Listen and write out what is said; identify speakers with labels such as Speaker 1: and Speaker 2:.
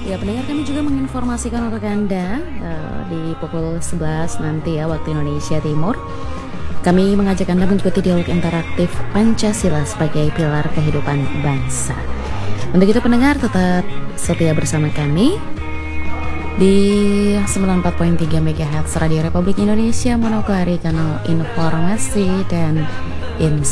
Speaker 1: Ya, pendengar, kami juga menginformasikan untuk Anda di pukul 11 nanti ya waktu Indonesia Timur. Kami mengajak Anda mengikuti dialog interaktif Pancasila sebagai pilar kehidupan bangsa. Untuk itu pendengar tetap setia bersama kami di 94.3 MHz Radio Republik Indonesia Manokwari, kanal informasi dan insight.